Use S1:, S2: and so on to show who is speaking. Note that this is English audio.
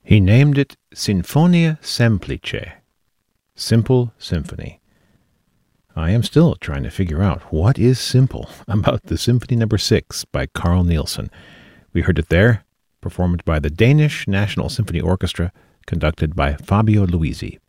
S1: He named it Sinfonia Semplice, Simple Symphony. I am still trying to figure out what is simple about the Symphony No. 6 by Carl Nielsen. We heard it there, performed by the Danish National Symphony Orchestra, conducted by Fabio Luisi.